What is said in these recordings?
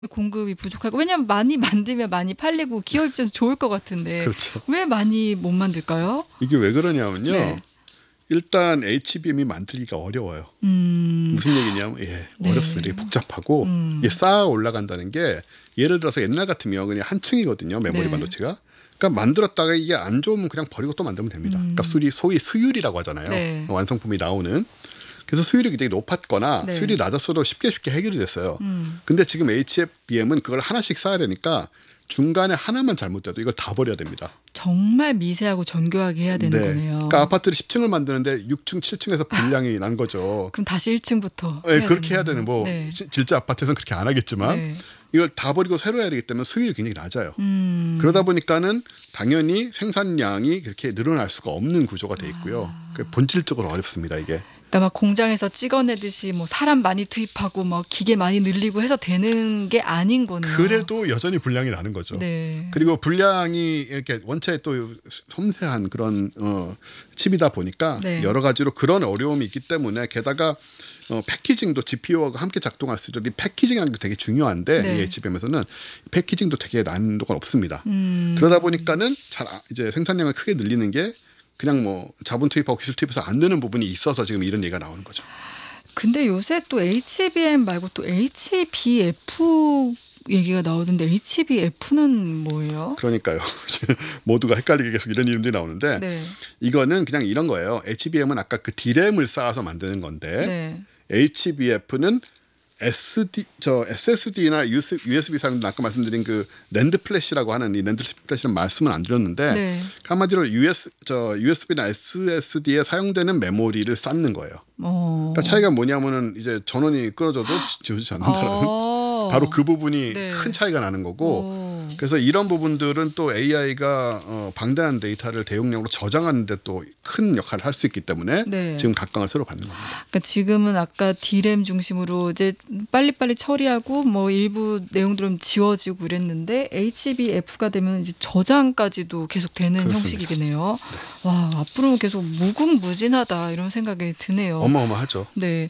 공급이 부족하고 왜냐하면 많이 만들면 많이 팔리고 기업 입장에서 좋을 것 같은데 그렇죠. 왜 많이 못 만들까요? 이게 왜 그러냐면요. 네. 일단 HBM이 만들기가 어려워요. 무슨 얘기냐면 네. 어렵습니다. 되게 복잡하고 이게 쌓아 올라간다는 게 예를 들어서 옛날 같으면 그냥 한 층이거든요. 메모리 네. 반도체가. 그러니까 만들었다가 이게 안 좋으면 그냥 버리고 또 만들면 됩니다. 그러니까 소위 수율이라고 하잖아요. 네. 완성품이 나오는. 그래서 수율이 굉장히 높았거나 네. 수율이 낮았어도 쉽게 해결이 됐어요. 근데 지금 HBM은 그걸 하나씩 쌓아야 되니까 중간에 하나만 잘못돼도 이걸 다 버려야 됩니다. 정말 미세하고 정교하게 해야 되는 거네요. 그러니까 아파트를 10층을 만드는데 6층, 7층에서 불량이 난 거죠. 그럼 다시 1층부터 네, 그렇게 해야 되는 뭐 네. 질자 아파트에서는 그렇게 안 하겠지만 네. 이걸 다 버리고 새로 해야 되기 때문에 수율이 굉장히 낮아요. 그러다 보니까는 당연히 생산량이 그렇게 늘어날 수가 없는 구조가 돼 있고요. 본질적으로 어렵습니다, 이게. 그러니까 막 공장에서 찍어내듯이 뭐 사람 많이 투입하고 뭐 기계 많이 늘리고 해서 되는 게 아닌 거네요. 그래도 여전히 불량이 나는 거죠. 네. 그리고 불량이 이렇게 원체 또 섬세한 그런 칩이다 보니까 네. 여러 가지로 그런 어려움이 있기 때문에 게다가 패키징도 GPU와 함께 작동할 수 있도록 이 패키징하는 게 되게 중요한데 네. 이 HBM에서는 패키징도 되게 난이도가 높습니다. 그러다 보니까는 이제 생산량을 크게 늘리는 게 그냥 뭐 자본 투입하고 기술 투입해서 안 되는 부분이 있어서 지금 이런 얘기가 나오는 거죠. 근데 요새 또 HBM 말고 또 HBF 얘기가 나오던데 HBF는 뭐예요? 그러니까요. 모두가 헷갈리게 계속 이런 이름들이 나오는데 네. 이거는 그냥 이런 거예요. HBM은 아까 그 D램을 쌓아서 만드는 건데 네. HBF는 SSD나 USB 사용된 아까 말씀드린 그 낸드 플래시라고 하는 이 낸드 플래시는 말씀은 안 드렸는데 네. 한마디로 USB나 SSD에 사용되는 메모리를 쌓는 거예요. 그러니까 차이가 뭐냐면은 이제 전원이 끊어져도 지워지지 않는다는 바로 그 부분이 네. 큰 차이가 나는 거고 그래서 이런 부분들은 또 AI가 방대한 데이터를 대용량으로 저장하는 데 또 큰 역할을 할 수 있기 때문에 네. 지금 각광을 새로 받는 겁니다. 그러니까 지금은 아까 D램 중심으로 이제 빨리빨리 처리하고 뭐 일부 내용들은 지워지고 이랬는데 HBF가 되면 이제 저장까지도 계속 되는 그렇습니다. 형식이겠네요. 와, 앞으로는 계속 무궁무진하다 이런 생각이 드네요. 어마어마하죠. 네,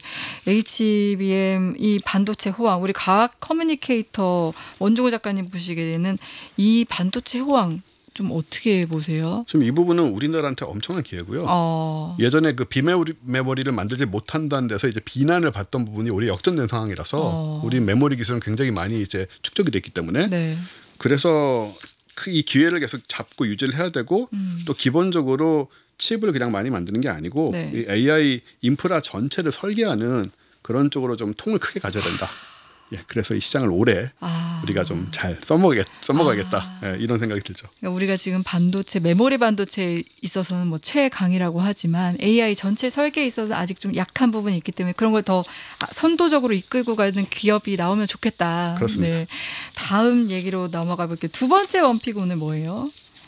HBM 이 반도체 호황 우리 과학 커뮤니케이터 원종호 작가님 보시기에는 이 반도체 호황 좀 어떻게 보세요? 지금 이 부분은 우리나라한테 엄청난 기회고요. 예전에 그 비메모리를 만들지 못한다는 데서 이제 비난을 받던 부분이 우리 역전된 상황이라서 우리 메모리 기술은 굉장히 많이 이제 축적이 됐기 때문에 네. 그래서 이 기회를 계속 잡고 유지를 해야 되고 또 기본적으로 칩을 그냥 많이 만드는 게 아니고 네. 이 AI 인프라 전체를 설계하는 그런 쪽으로 좀 통을 크게 가져야 된다. 그래서 이 시장을 올해 우리가 좀 잘 써먹어야겠다. 이런 생각이 들죠. 그러니까 우리가 지금 반도체, 메모리 반도체에 있어서는 뭐 최강이라고 하지만 AI 전체 설계에 있어서 아직 좀 약한 부분이 있기 때문에 그런 걸 더 선도적으로 이끌고 가는 기업이 나오면 좋겠다. 그렇습니다. 네. 다음 얘기로 넘어가 볼게요. 두 번째 원픽 오늘 뭐예요?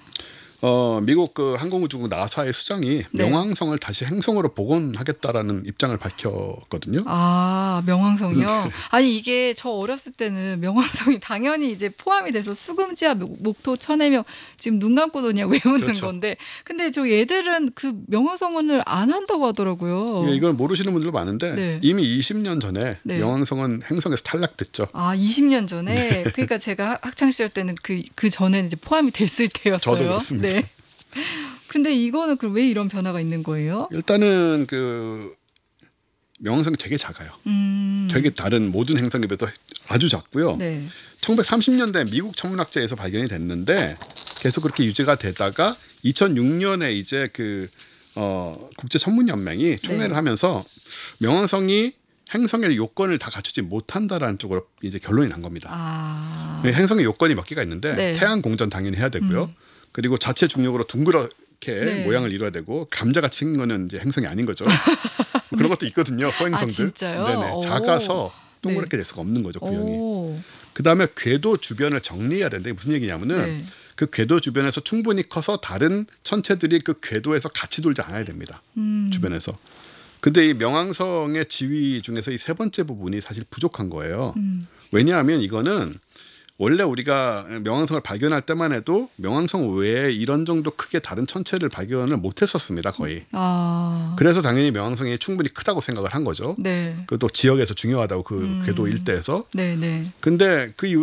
미국 그 항공우주국 나사의 수장이 명왕성을 다시 행성으로 복원하겠다라는 입장을 밝혔거든요. 명왕성이요? 아니 이게 저 어렸을 때는 명왕성이 당연히 이제 포함이 돼서 수금지와 목토 천해명 지금 눈 감고도 그냥 외우는 그렇죠. 건데 근데 저 얘들은 그 명왕성을 안 한다고 하더라고요. 이걸 모르시는 분들도 많은데 네. 이미 20년 전에 네. 명왕성은 행성에서 탈락됐죠. 20년 전에 그러니까 제가 학창 시절 때는 그 전에는 이제 포함이 됐을 때였어요. 저도 그렇습니다. 네. 근데 이거는 그럼 왜 이런 변화가 있는 거예요? 일단은 그 명왕성이 되게 작아요. 되게 다른 모든 행성에 비해서 아주 작고요. 네. 1930년대 미국 천문학자에서 발견이 됐는데 계속 그렇게 유지가 되다가 2006년에 이제 그 국제 천문 연맹이 총회를 하면서 명왕성이 행성의 요건을 다 갖추지 못한다라는 쪽으로 이제 결론이 난 겁니다. 행성의 요건이 몇 개가 있는데 네. 태양 공전 당연히 해야 되고요. 그리고 자체 중력으로 둥그렇게 모양을 이뤄야 되고 감자같이 생긴 거는 이제 행성이 아닌 거죠. 그런 것도 있거든요. 소행성들. 진짜요? 네네. 작아서 동그랗게 될 수가 없는 거죠. 구형이. 그다음에 궤도 주변을 정리해야 되는데 무슨 얘기냐면은 그 궤도 주변에서 충분히 커서 다른 천체들이 그 궤도에서 같이 돌지 않아야 됩니다. 주변에서. 근데 이 명왕성의 지위 중에서 이 세 번째 부분이 사실 부족한 거예요. 왜냐하면 이거는 원래 우리가 명왕성을 발견할 때만 해도 명왕성 외에 이런 정도 크게 다른 천체를 발견을 못했었습니다, 거의. 아, 그래서 당연히 명왕성이 충분히 크다고 생각을 한 거죠. 네, 그또 지역에서 중요하다고 그 궤도 일대에서. 네, 네. 근데 그